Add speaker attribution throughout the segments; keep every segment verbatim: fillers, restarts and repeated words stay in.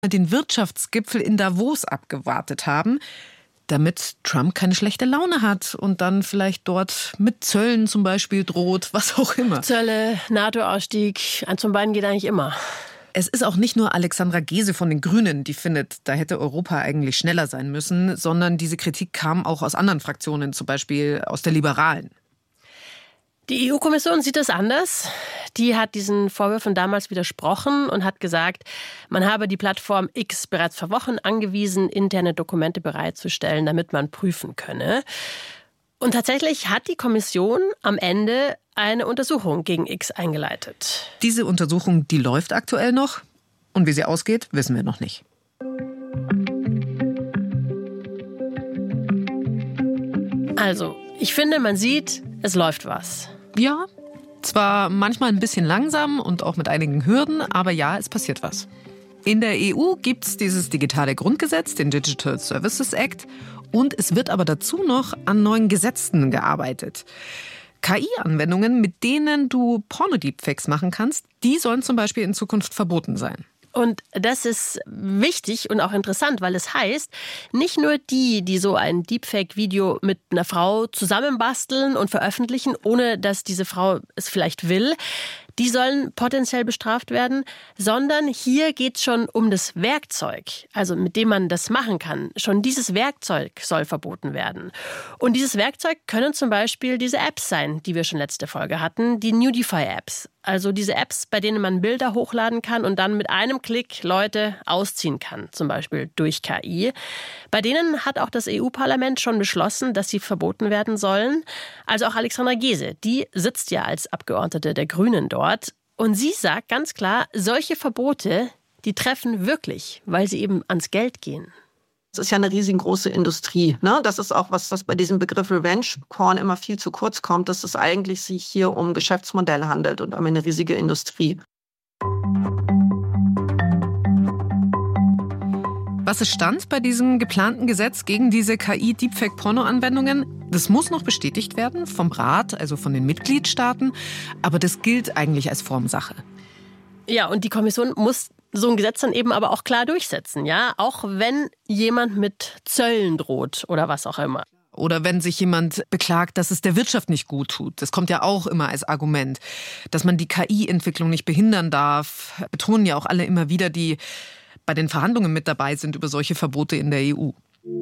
Speaker 1: den Wirtschaftsgipfel in Davos abgewartet haben, damit Trump keine schlechte Laune hat und dann vielleicht dort mit Zöllen zum Beispiel droht, was auch immer.
Speaker 2: Zölle, NATO-Ausstieg, eins von beiden geht eigentlich immer.
Speaker 1: Es ist auch nicht nur Alexandra Gese von den Grünen, die findet, da hätte Europa eigentlich schneller sein müssen, sondern diese Kritik kam auch aus anderen Fraktionen, zum Beispiel aus der Liberalen.
Speaker 2: Die E U-Kommission sieht das anders. Die hat diesen Vorwürfen damals widersprochen und hat gesagt, man habe die Plattform X bereits vor Wochen angewiesen, interne Dokumente bereitzustellen, damit man prüfen könne. Und tatsächlich hat die Kommission am Ende eine Untersuchung gegen X eingeleitet.
Speaker 1: Diese Untersuchung, die läuft aktuell noch. Und wie sie ausgeht, wissen wir noch nicht.
Speaker 2: Also, ich finde, man sieht, es läuft was.
Speaker 1: Ja, zwar manchmal ein bisschen langsam und auch mit einigen Hürden, aber ja, es passiert was. In der E U gibt es dieses digitale Grundgesetz, den Digital Services Act, und es wird aber dazu noch an neuen Gesetzen gearbeitet. K I-Anwendungen, mit denen du Porno-Deepfakes machen kannst, die sollen zum Beispiel in Zukunft verboten sein.
Speaker 2: Und das ist wichtig und auch interessant, weil es heißt, nicht nur die, die so ein Deepfake-Video mit einer Frau zusammenbasteln und veröffentlichen, ohne dass diese Frau es vielleicht will, die sollen potenziell bestraft werden, sondern hier geht es schon um das Werkzeug, also mit dem man das machen kann. Schon dieses Werkzeug soll verboten werden. Und dieses Werkzeug können zum Beispiel diese Apps sein, die wir schon letzte Folge hatten, die Nudify-Apps. Also diese Apps, bei denen man Bilder hochladen kann und dann mit einem Klick Leute ausziehen kann, zum Beispiel durch K I. Bei denen hat auch das E U-Parlament schon beschlossen, dass sie verboten werden sollen. Also auch Alexandra Gese, die sitzt ja als Abgeordnete der Grünen dort. Und sie sagt ganz klar, solche Verbote, die treffen wirklich, weil sie eben ans Geld gehen.
Speaker 3: Es ist ja eine riesengroße Industrie. Ne? Das ist auch was, was bei diesem Begriff Revenge Porn immer viel zu kurz kommt, dass es eigentlich sich hier um Geschäftsmodelle handelt und um eine riesige Industrie.
Speaker 1: Was ist Stand bei diesem geplanten Gesetz gegen diese K I-Deepfake-Porno-Anwendungen? Das muss noch bestätigt werden vom Rat, also von den Mitgliedstaaten, aber das gilt eigentlich als Formsache.
Speaker 2: Ja, und die Kommission muss so ein Gesetz dann eben aber auch klar durchsetzen, ja, auch wenn jemand mit Zöllen droht oder was auch immer.
Speaker 1: Oder wenn sich jemand beklagt, dass es der Wirtschaft nicht gut tut. Das kommt ja auch immer als Argument. Dass man die K I-Entwicklung nicht behindern darf, betonen ja auch alle immer wieder, die bei den Verhandlungen mit dabei sind über solche Verbote in der E U.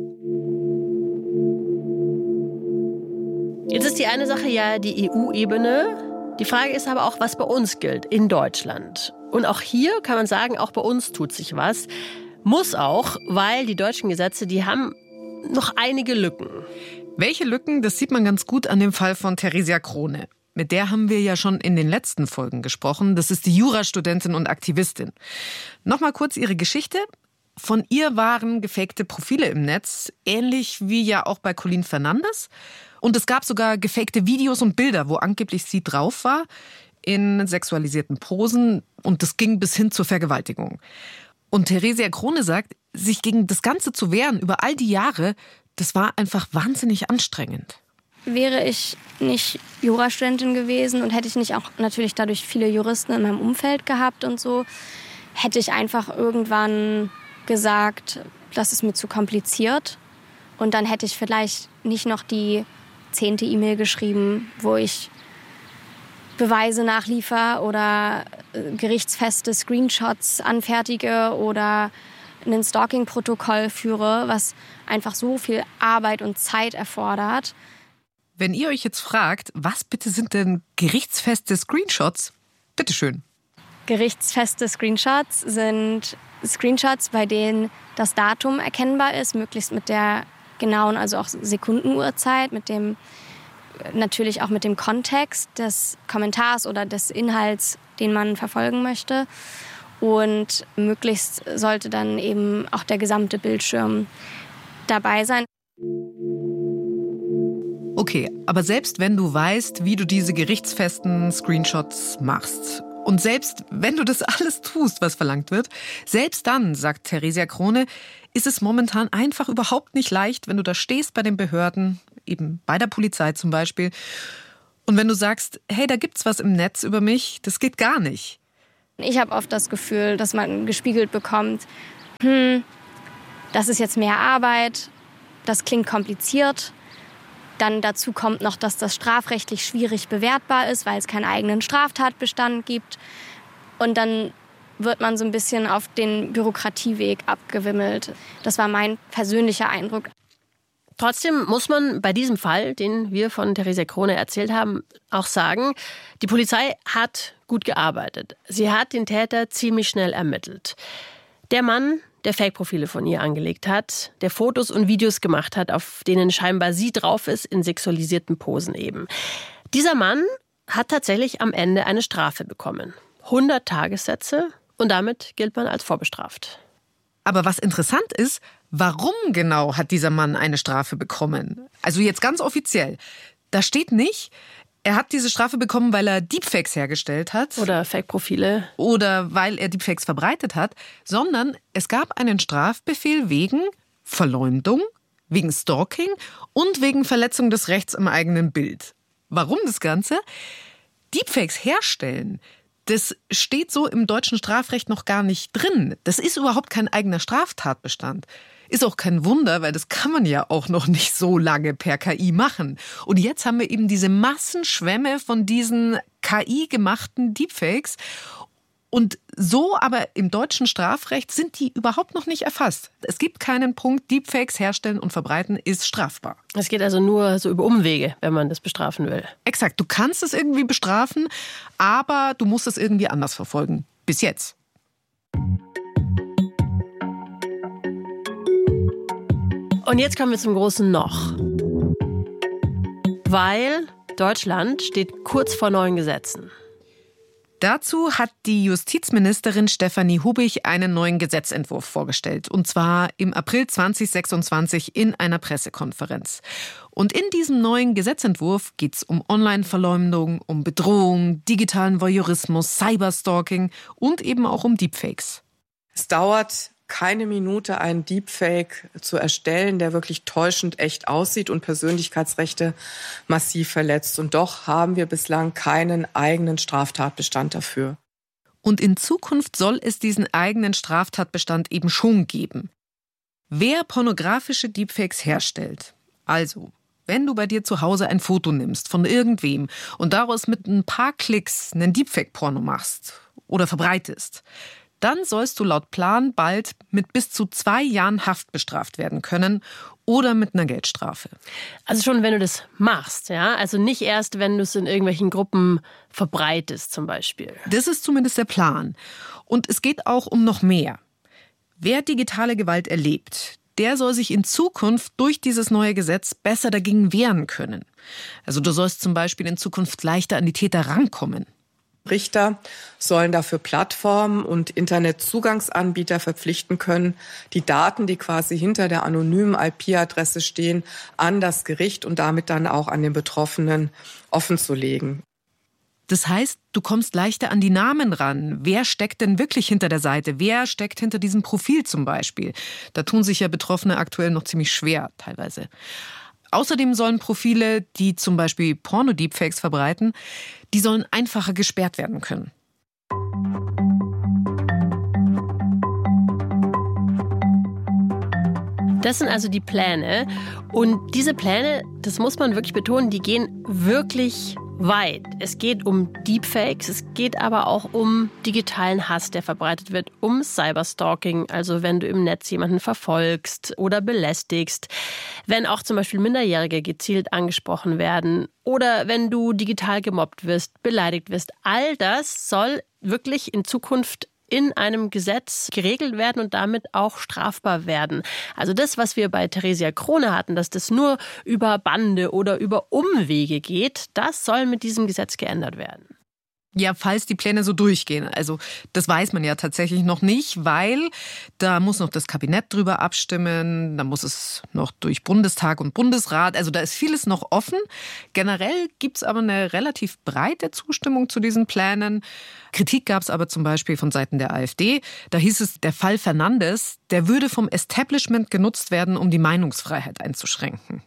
Speaker 2: Jetzt ist die eine Sache ja die E U-Ebene. Die Frage ist aber auch, was bei uns gilt, in Deutschland. Und auch hier kann man sagen, auch bei uns tut sich was. Muss auch, weil die deutschen Gesetze, die haben noch einige Lücken.
Speaker 1: Welche Lücken? Das sieht man ganz gut an dem Fall von Theresia Krohne. Mit der haben wir ja schon in den letzten Folgen gesprochen. Das ist die Jurastudentin und Aktivistin. Nochmal kurz ihre Geschichte. Von ihr waren gefakte Profile im Netz, ähnlich wie ja auch bei Colleen Fernandes. Und es gab sogar gefakte Videos und Bilder, wo angeblich sie drauf war, in sexualisierten Posen. Und das ging bis hin zur Vergewaltigung. Und Theresia Krohne sagt, sich gegen das Ganze zu wehren über all die Jahre, das war einfach wahnsinnig anstrengend.
Speaker 4: Wäre ich nicht Jurastudentin gewesen und hätte ich nicht auch natürlich dadurch viele Juristen in meinem Umfeld gehabt und so, hätte ich einfach irgendwann gesagt, das ist mir zu kompliziert. Und dann hätte ich vielleicht nicht noch die zehnte E-Mail geschrieben, wo ich Beweise nachliefer oder gerichtsfeste Screenshots anfertige oder ein Stalking-Protokoll führe, was einfach so viel Arbeit und Zeit erfordert.
Speaker 1: Wenn ihr euch jetzt fragt, was bitte sind denn gerichtsfeste Screenshots? Bitteschön.
Speaker 4: Gerichtsfeste Screenshots sind Screenshots, bei denen das Datum erkennbar ist, möglichst mit der genauen, also auch Sekundenuhrzeit, mit dem natürlich auch mit dem Kontext des Kommentars oder des Inhalts, den man verfolgen möchte. Und möglichst sollte dann eben auch der gesamte Bildschirm dabei sein.
Speaker 1: Okay, aber selbst wenn du weißt, wie du diese gerichtsfesten Screenshots machst und selbst wenn du das alles tust, was verlangt wird, selbst dann, sagt Theresia Krohne, ist es momentan einfach überhaupt nicht leicht, wenn du da stehst bei den Behörden, eben bei der Polizei zum Beispiel, und wenn du sagst, hey, da gibt's was im Netz über mich, das geht gar nicht.
Speaker 4: Ich habe oft das Gefühl, dass man gespiegelt bekommt, hm, das ist jetzt mehr Arbeit, das klingt kompliziert. Dann dazu kommt noch, dass das strafrechtlich schwierig bewertbar ist, weil es keinen eigenen Straftatbestand gibt. Und dann wird man so ein bisschen auf den Bürokratieweg abgewimmelt. Das war mein persönlicher Eindruck.
Speaker 2: Trotzdem muss man bei diesem Fall, den wir von Theresia Krone erzählt haben, auch sagen, die Polizei hat gut gearbeitet. Sie hat den Täter ziemlich schnell ermittelt. Der Mann, der Fake-Profile von ihr angelegt hat, der Fotos und Videos gemacht hat, auf denen scheinbar sie drauf ist, in sexualisierten Posen eben. Dieser Mann hat tatsächlich am Ende eine Strafe bekommen. hundert Tagessätze und damit gilt man als vorbestraft.
Speaker 1: Aber was interessant ist, warum genau hat dieser Mann eine Strafe bekommen? Also jetzt ganz offiziell. Da steht nicht, er hat diese Strafe bekommen, weil er Deepfakes hergestellt hat.
Speaker 2: Oder Fake-Profile.
Speaker 1: Oder weil er Deepfakes verbreitet hat. Sondern es gab einen Strafbefehl wegen Verleumdung, wegen Stalking und wegen Verletzung des Rechts im eigenen Bild. Warum das Ganze? Deepfakes herstellen, das steht so im deutschen Strafrecht noch gar nicht drin. Das ist überhaupt kein eigener Straftatbestand. Ist auch kein Wunder, weil das kann man ja auch noch nicht so lange per K I machen. Und jetzt haben wir eben diese Massenschwämme von diesen K I-gemachten Deepfakes. Und so aber im deutschen Strafrecht sind die überhaupt noch nicht erfasst. Es gibt keinen Punkt, Deepfakes herstellen und verbreiten ist strafbar.
Speaker 2: Es geht also nur so über Umwege, wenn man das bestrafen will.
Speaker 1: Exakt, du kannst es irgendwie bestrafen, aber du musst es irgendwie anders verfolgen. Bis jetzt.
Speaker 2: Und jetzt kommen wir zum großen Noch. Weil Deutschland steht kurz vor neuen Gesetzen.
Speaker 1: Dazu hat die Justizministerin Stefanie Hubich einen neuen Gesetzentwurf vorgestellt. Und zwar im April zwanzig sechsundzwanzig in einer Pressekonferenz. Und in diesem neuen Gesetzentwurf geht es um Online-Verleumdung, um Bedrohung, digitalen Voyeurismus, Cyberstalking und eben auch um Deepfakes.
Speaker 5: Es dauert keine Minute, einen Deepfake zu erstellen, der wirklich täuschend echt aussieht und Persönlichkeitsrechte massiv verletzt. Und doch haben wir bislang keinen eigenen Straftatbestand dafür.
Speaker 1: Und in Zukunft soll es diesen eigenen Straftatbestand eben schon geben. Wer pornografische Deepfakes herstellt, also wenn du bei dir zu Hause ein Foto nimmst von irgendwem und daraus mit ein paar Klicks einen Deepfake-Porno machst oder verbreitest, dann sollst du laut Plan bald mit bis zu zwei Jahren Haft bestraft werden können oder mit einer Geldstrafe.
Speaker 2: Also schon, wenn du das machst, ja? Also nicht erst, wenn du es in irgendwelchen Gruppen verbreitest zum Beispiel.
Speaker 1: Das ist zumindest der Plan. Und es geht auch um noch mehr. Wer digitale Gewalt erlebt, der soll sich in Zukunft durch dieses neue Gesetz besser dagegen wehren können. Also du sollst zum Beispiel in Zukunft leichter an die Täter rankommen.
Speaker 5: Richter sollen dafür Plattformen und Internetzugangsanbieter verpflichten können, die Daten, die quasi hinter der anonymen I P-Adresse stehen, an das Gericht und damit dann auch an den Betroffenen offenzulegen.
Speaker 1: Das heißt, du kommst leichter an die Namen ran. Wer steckt denn wirklich hinter der Seite? Wer steckt hinter diesem Profil zum Beispiel? Da tun sich ja Betroffene aktuell noch ziemlich schwer teilweise. Außerdem sollen Profile, die zum Beispiel Porno-Deepfakes verbreiten, die sollen einfacher gesperrt werden können.
Speaker 2: Das sind also die Pläne. Und diese Pläne, das muss man wirklich betonen, die gehen wirklich weit. Es geht um Deepfakes, es geht aber auch um digitalen Hass, der verbreitet wird, um Cyberstalking, also wenn du im Netz jemanden verfolgst oder belästigst, wenn auch zum Beispiel Minderjährige gezielt angesprochen werden oder wenn du digital gemobbt wirst, beleidigt wirst. All das soll wirklich in Zukunft in einem Gesetz geregelt werden und damit auch strafbar werden. Also das, was wir bei Theresia Krone hatten, dass das nur über Bande oder über Umwege geht, das soll mit diesem Gesetz geändert werden.
Speaker 1: Ja, falls die Pläne so durchgehen. Also das weiß man ja tatsächlich noch nicht, weil da muss noch das Kabinett drüber abstimmen, da muss es noch durch Bundestag und Bundesrat, also da ist vieles noch offen. Generell gibt es aber eine relativ breite Zustimmung zu diesen Plänen. Kritik gab es aber zum Beispiel von Seiten der AfD. Da hieß es, der Fall Fernandes, der würde vom Establishment genutzt werden, um die Meinungsfreiheit einzuschränken.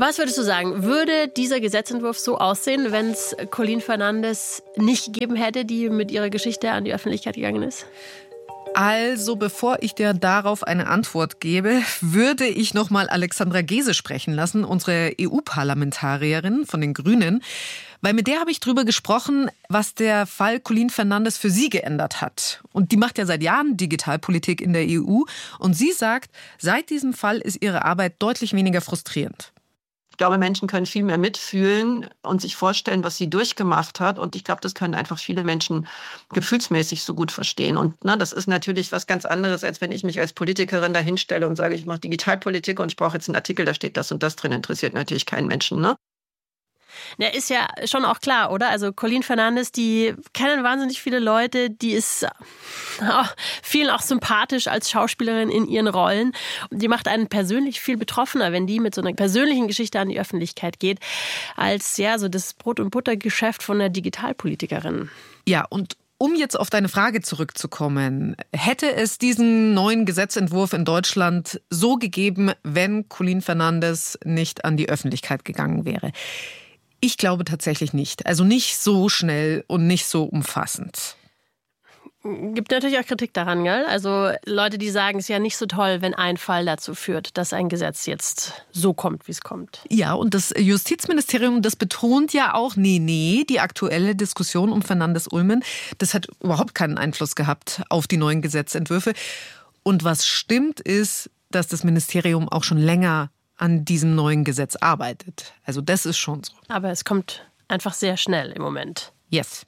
Speaker 2: Was würdest du sagen, würde dieser Gesetzentwurf so aussehen, wenn es Colleen Fernandes nicht gegeben hätte, die mit ihrer Geschichte an die Öffentlichkeit gegangen ist?
Speaker 1: Also, bevor ich dir darauf eine Antwort gebe, würde ich noch mal Alexandra Gese sprechen lassen, unsere E U-Parlamentarierin von den Grünen. Weil mit der habe ich drüber gesprochen, was der Fall Colleen Fernandes für sie geändert hat. Und die macht ja seit Jahren Digitalpolitik in der E U. Und sie sagt, seit diesem Fall ist ihre Arbeit deutlich weniger frustrierend.
Speaker 3: Ich glaube, Menschen können viel mehr mitfühlen und sich vorstellen, was sie durchgemacht hat. Und ich glaube, das können einfach viele Menschen gefühlsmäßig so gut verstehen. Und na, das ist natürlich was ganz anderes, als wenn ich mich als Politikerin dahinstelle und sage, ich mache Digitalpolitik und ich brauche jetzt einen Artikel, da steht das und das drin. Interessiert natürlich keinen Menschen, ne?
Speaker 2: Ja, ist ja schon auch klar, oder? Also Colleen Fernandes, die kennen wahnsinnig viele Leute, die ist oh, vielen auch sympathisch als Schauspielerin in ihren Rollen. Und die macht einen persönlich viel betroffener, wenn die mit so einer persönlichen Geschichte an die Öffentlichkeit geht, als ja so das Brot- und Buttergeschäft von einer Digitalpolitikerin.
Speaker 1: Ja, und um jetzt auf deine Frage zurückzukommen, hätte es diesen neuen Gesetzentwurf in Deutschland so gegeben, wenn Colleen Fernandes nicht an die Öffentlichkeit gegangen wäre? Ich glaube tatsächlich nicht. Also nicht so schnell und nicht so umfassend.
Speaker 2: Gibt natürlich auch Kritik daran, gell? Also Leute, die sagen, es ist ja nicht so toll, wenn ein Fall dazu führt, dass ein Gesetz jetzt so kommt, wie es kommt.
Speaker 1: Ja, und das Justizministerium, das betont ja auch, nee, nee, die aktuelle Diskussion um Fernandes-Ulmen, das hat überhaupt keinen Einfluss gehabt auf die neuen Gesetzentwürfe. Und was stimmt ist, dass das Ministerium auch schon länger an diesem neuen Gesetz arbeitet. Also das ist schon so.
Speaker 2: Aber es kommt einfach sehr schnell im Moment.
Speaker 1: Yes.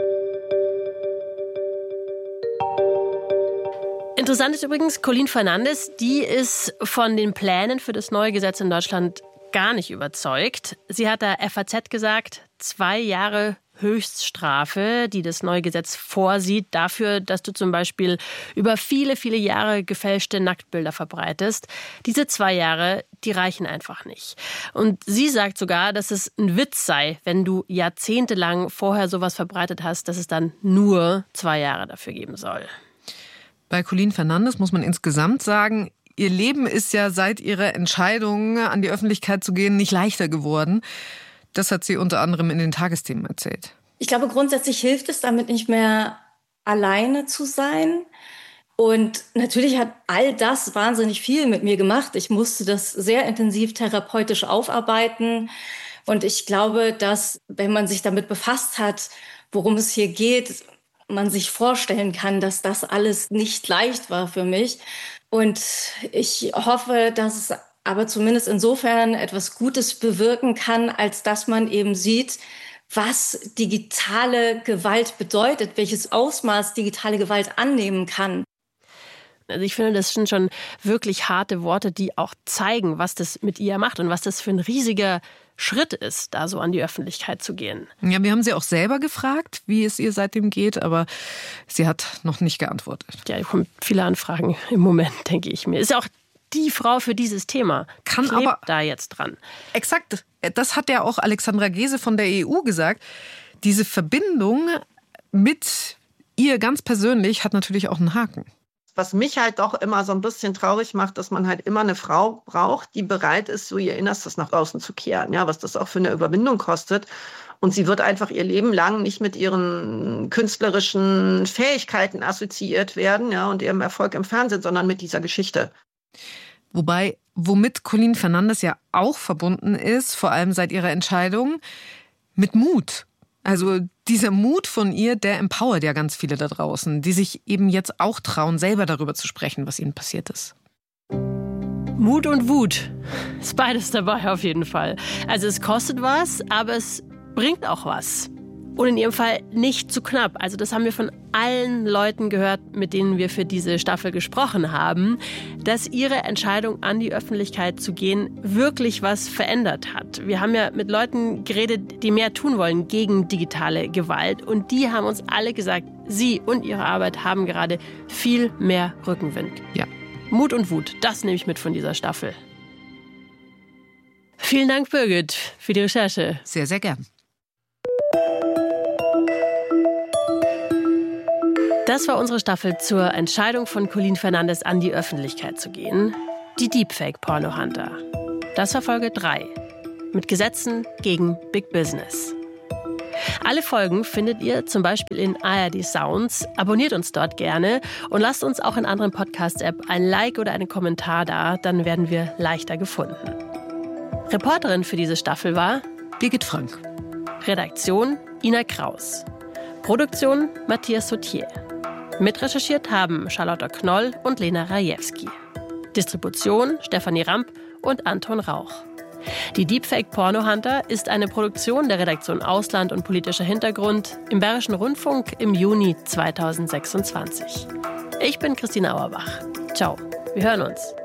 Speaker 2: Interessant ist übrigens, Colleen Fernandes, die ist von den Plänen für das neue Gesetz in Deutschland gar nicht überzeugt. Sie hat der F A Z gesagt, zwei Jahre Höchststrafe, die das neue Gesetz vorsieht, dafür, dass du zum Beispiel über viele, viele Jahre gefälschte Nacktbilder verbreitest. Diese zwei Jahre, die reichen einfach nicht. Und sie sagt sogar, dass es ein Witz sei, wenn du jahrzehntelang vorher sowas verbreitet hast, dass es dann nur zwei Jahre dafür geben soll.
Speaker 1: Bei Colleen Fernandes muss man insgesamt sagen, ihr Leben ist ja seit ihrer Entscheidung, an die Öffentlichkeit zu gehen, nicht leichter geworden. Das hat sie unter anderem in den Tagesthemen erzählt.
Speaker 6: Ich glaube, grundsätzlich hilft es damit nicht mehr alleine zu sein. Und natürlich hat all das wahnsinnig viel mit mir gemacht. Ich musste das sehr intensiv therapeutisch aufarbeiten. Und ich glaube, dass, wenn man sich damit befasst hat, worum es hier geht, man sich vorstellen kann, dass das alles nicht leicht war für mich. Und ich hoffe, dass es aber zumindest insofern etwas Gutes bewirken kann, als dass man eben sieht, was digitale Gewalt bedeutet, welches Ausmaß digitale Gewalt annehmen kann.
Speaker 2: Also ich finde, das sind schon wirklich harte Worte, die auch zeigen, was das mit ihr macht und was das für ein riesiger Schritt ist, da so an die Öffentlichkeit zu gehen.
Speaker 1: Ja, wir haben sie auch selber gefragt, wie es ihr seitdem geht, aber sie hat noch nicht geantwortet.
Speaker 2: Ja, es kommen viele Anfragen im Moment, denke ich mir. Ist ja auch die Frau für dieses Thema.
Speaker 1: Kann
Speaker 2: klebt
Speaker 1: aber
Speaker 2: da jetzt dran.
Speaker 1: Exakt. Das hat ja auch Alexandra Gese von der E U gesagt. Diese Verbindung mit ihr ganz persönlich hat natürlich auch einen Haken.
Speaker 3: Was mich halt doch immer so ein bisschen traurig macht, dass man halt immer eine Frau braucht, die bereit ist, so ihr Innerstes nach außen zu kehren. Ja, was das auch für eine Überwindung kostet. Und sie wird einfach ihr Leben lang nicht mit ihren künstlerischen Fähigkeiten assoziiert werden, ja, und ihrem Erfolg im Fernsehen, sondern mit dieser Geschichte.
Speaker 1: Wobei, womit Colleen Fernandes ja auch verbunden ist, vor allem seit ihrer Entscheidung, mit Mut. Also dieser Mut von ihr, der empowert ja ganz viele da draußen, die sich eben jetzt auch trauen, selber darüber zu sprechen, was ihnen passiert ist.
Speaker 2: Mut und Wut, ist beides dabei auf jeden Fall. Also es kostet was, aber es bringt auch was. Und in ihrem Fall nicht zu knapp. Also das haben wir von allen Leuten gehört, mit denen wir für diese Staffel gesprochen haben, dass ihre Entscheidung, an die Öffentlichkeit zu gehen, wirklich was verändert hat. Wir haben ja mit Leuten geredet, die mehr tun wollen gegen digitale Gewalt. Und die haben uns alle gesagt, sie und ihre Arbeit haben gerade viel mehr Rückenwind.
Speaker 1: Ja.
Speaker 2: Mut und Wut, das nehme ich mit von dieser Staffel. Vielen Dank, Birgit, für die Recherche.
Speaker 1: Sehr, sehr gern.
Speaker 2: Das war unsere Staffel zur Entscheidung von Colleen Fernandes, an die Öffentlichkeit zu gehen. Die Deepfake-Porno-Hunter. Das war Folge drei. mit Gesetzen gegen Big Business. Alle Folgen findet ihr zum Beispiel in A R D Sounds. Abonniert uns dort gerne und lasst uns auch in anderen Podcast-App ein Like oder einen Kommentar da, dann werden wir leichter gefunden. Reporterin für diese Staffel war
Speaker 1: Birgit Frank.
Speaker 2: Redaktion Ina Kraus. Produktion Matthias Sautier. Mitrecherchiert haben Charlotte Knoll und Lena Rajewski. Distribution Stefanie Ramp und Anton Rauch. Die Deepfake Porno Hunter ist eine Produktion der Redaktion Ausland und politischer Hintergrund im Bayerischen Rundfunk im Juni zweitausendsechsundzwanzig. Ich bin Christina Auerbach. Ciao, wir hören uns.